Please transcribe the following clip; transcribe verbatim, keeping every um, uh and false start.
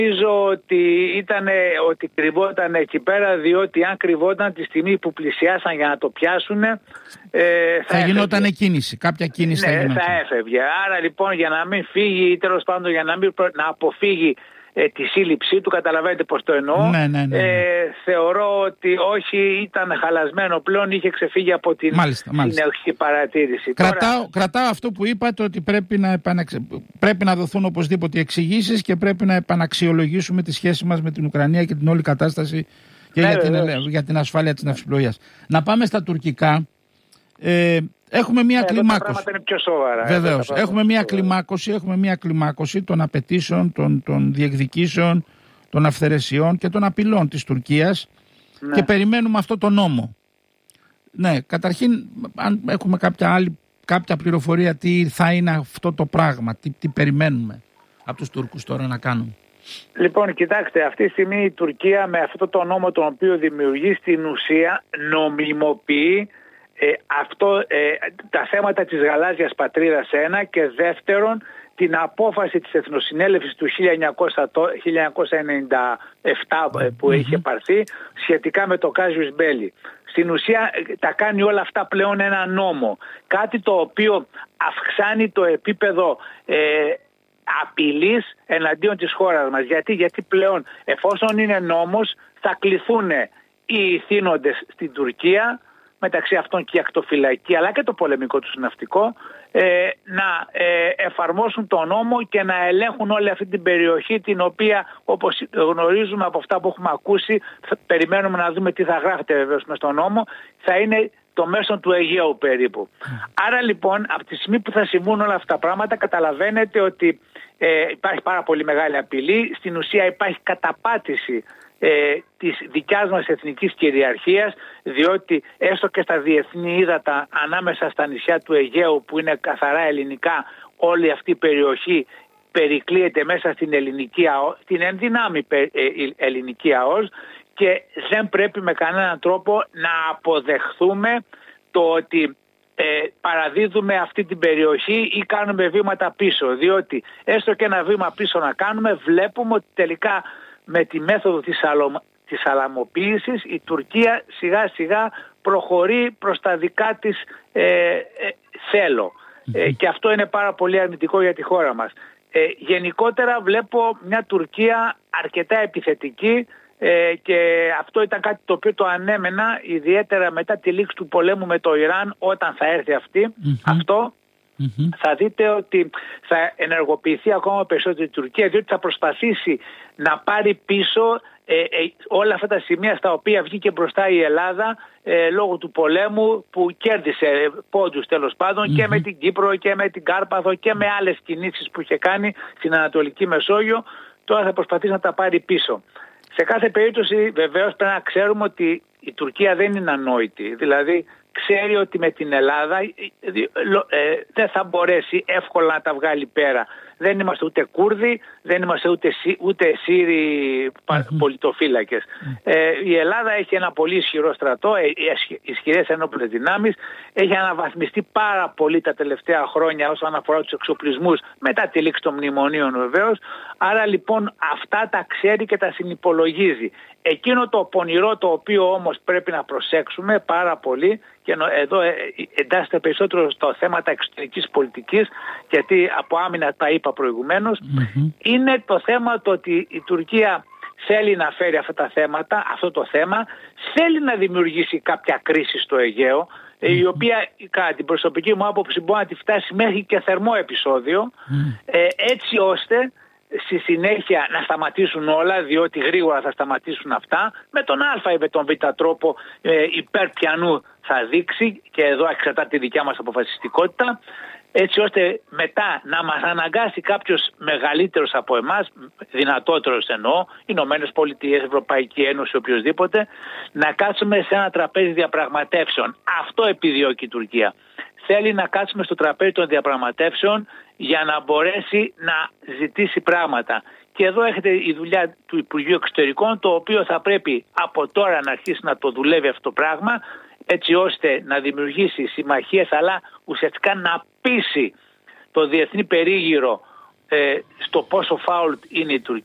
Νομίζω ότι, ήτανε, ότι κρυβόταν εκεί πέρα, διότι αν κρυβόταν τη στιγμή που πλησιάσαν για να το πιάσουν, ε, θα, θα γινόταν κίνηση, κάποια κίνηση ναι, θα γινόταν. Θα έφευγε. Άρα λοιπόν για να μην φύγει ή τέλος πάντων για να, μην, να αποφύγει ε, τη σύλληψή του, καταλαβαίνετε πως το εννοώ, ναι, ναι, ναι, ναι. Ε, θεωρώ ότι όχι, ήταν χαλασμένο πλέον, είχε ξεφύγει από την συνεχή παρατήρηση. Κρατάω, Τώρα... κρατάω αυτό που είπατε, ότι πρέπει να, επαναξε... πρέπει να δοθούν οπωσδήποτε εξηγήσεις και πρέπει να επαναξιολογήσουμε τη σχέση μας με την Ουκρανία και την όλη κατάσταση και ναι, για, την, για την ασφάλεια της ναυσιπλοείας. Να πάμε στα τουρκικά. Ε, Έχουμε μία ναι, κλιμάκωση. Είναι πιο σοβαρά. Βεβαίως. Έχουμε μία κλιμάκωση, έχουμε μία κλιμάκωση των απαιτήσεων, των, των διεκδικήσεων, των αυθαιρεσιών και των απειλών της Τουρκίας, ναι. Και περιμένουμε αυτό το νόμο. Ναι, καταρχήν, αν έχουμε κάποια άλλη κάποια πληροφορία τι θα είναι αυτό το πράγμα, τι, τι περιμένουμε από τους Τούρκους τώρα να κάνουν. Λοιπόν, κοιτάξτε, αυτή τη στιγμή η Τουρκία με αυτό το νόμο τον οποίο δημιουργεί στην ουσία νομιμοποιεί Ε, αυτό, ε, τα θέματα της γαλάζιας πατρίδας ένα και δεύτερον την απόφαση της Εθνοσυνέλευσης του χίλια εννιακόσια ενενήντα επτά που mm-hmm. είχε πάρθει σχετικά με το Casus Belli. Στην ουσία τα κάνει όλα αυτά πλέον ένα νόμο, κάτι το οποίο αυξάνει το επίπεδο ε, απειλής εναντίον της χώρας μας. Γιατί, γιατί πλέον εφόσον είναι νόμος θα κληθούν οι ηθήνοντες στην Τουρκία, μεταξύ αυτών και η ακτοφυλακή αλλά και το πολεμικό του ναυτικό, ε, να ε, εφαρμόσουν τον νόμο και να ελέγχουν όλη αυτή την περιοχή, την οποία όπως γνωρίζουμε από αυτά που έχουμε ακούσει, θα περιμένουμε να δούμε τι θα γράφεται βεβαίως μες στον νόμο, θα είναι το μέσο του Αιγαίου περίπου. Mm. Άρα λοιπόν από τη στιγμή που θα συμβούν όλα αυτά τα πράγματα καταλαβαίνετε ότι ε, υπάρχει πάρα πολύ μεγάλη απειλή, στην ουσία υπάρχει καταπάτηση Ε, της δικιάς μας εθνικής κυριαρχίας, διότι έστω και στα διεθνή ύδατα ανάμεσα στα νησιά του Αιγαίου που είναι καθαρά ελληνικά, όλη αυτή η περιοχή περικλείεται μέσα στην ελληνική ΑΟΣ, την ενδυνάμει ελληνική ΑΟΣ, και δεν πρέπει με κανέναν τρόπο να αποδεχθούμε το ότι ε, παραδίδουμε αυτή την περιοχή ή κάνουμε βήματα πίσω, διότι έστω και ένα βήμα πίσω να κάνουμε βλέπουμε ότι τελικά με τη μέθοδο της, αλω... της αλαμοποίησης η Τουρκία σιγά σιγά προχωρεί προς τα δικά της ε, ε, θέλω. Mm-hmm. Ε, και αυτό είναι πάρα πολύ αρνητικό για τη χώρα μας. Ε, γενικότερα βλέπω μια Τουρκία αρκετά επιθετική ε, και αυτό ήταν κάτι το οποίο το ανέμενα ιδιαίτερα μετά τη λήξη του πολέμου με το Ιράν, όταν θα έρθει αυτή, mm-hmm. αυτό. Mm-hmm. Θα δείτε ότι θα ενεργοποιηθεί ακόμα περισσότερο η Τουρκία, διότι θα προσπαθήσει να πάρει πίσω ε, ε, όλα αυτά τα σημεία στα οποία βγήκε μπροστά η Ελλάδα ε, λόγω του πολέμου, που κέρδισε ε, πόντους τέλος πάντων mm-hmm. και με την Κύπρο και με την Κάρπαθο και με άλλες κινήσεις που είχε κάνει στην Ανατολική Μεσόγειο. Τώρα θα προσπαθήσει να τα πάρει πίσω. Σε κάθε περίπτωση βεβαίως πρέπει να ξέρουμε ότι η Τουρκία δεν είναι ανόητη, δηλαδή ξέρει ότι με την Ελλάδα ε, δεν θα μπορέσει εύκολα να τα βγάλει πέρα. Δεν είμαστε ούτε Κούρδοι, δεν είμαστε ούτε, ούτε Σύριοι mm-hmm. πολιτοφύλακες. Mm-hmm. Ε, η Ελλάδα έχει ένα πολύ ισχυρό στρατό, ε, ισχυρές ενόπλες δυνάμεις, έχει αναβαθμιστεί πάρα πολύ τα τελευταία χρόνια όσον αφορά τους εξοπλισμούς μετά τη λήξη των μνημονίων βεβαίως. Άρα λοιπόν αυτά τα ξέρει και τα συνυπολογίζει. Εκείνο το πονηρό το οποίο όμως πρέπει να προσέξουμε πάρα πολύ, και εδώ εντάσσεται περισσότερο στο θέματα εξωτερικής πολιτικής, γιατί από άμυνα τα είπα προηγουμένως, mm-hmm. είναι το θέμα το ότι η Τουρκία θέλει να φέρει αυτά τα θέματα, αυτό το θέμα, θέλει να δημιουργήσει κάποια κρίση στο Αιγαίο, mm-hmm. η οποία κατά την προσωπική μου άποψη μπορεί να τη φτάσει μέχρι και θερμό επεισόδιο, mm-hmm. ε, έτσι ώστε στη συνέχεια να σταματήσουν όλα, διότι γρήγορα θα σταματήσουν αυτά, με τον Α ή με τον Β τρόπο ε, υπέρ ποιανού θα δείξει, και εδώ εξαρτάται τη δικιά μας αποφασιστικότητα, έτσι ώστε μετά να μας αναγκάσει κάποιος μεγαλύτερος από εμάς, δυνατότερος εννοώ, Ηνωμένες Πολιτείες, Ευρωπαϊκή Ένωση, οποιοδήποτε, να κάτσουμε σε ένα τραπέζι διαπραγματεύσεων. Αυτό επιδιώκει η Τουρκία. Θέλει να κάτσουμε στο τραπέζι των διαπραγματεύσεων για να μπορέσει να ζητήσει πράγματα. Και εδώ έχετε η δουλειά του Υπουργείου Εξωτερικών, το οποίο θα πρέπει από τώρα να αρχίσει να το δουλεύει αυτό το πράγμα, έτσι ώστε να δημιουργήσει συμμαχίες, αλλά ουσιαστικά να πείσει το διεθνή περίγυρο ε, στο πόσο φάουλ είναι η Τουρκία.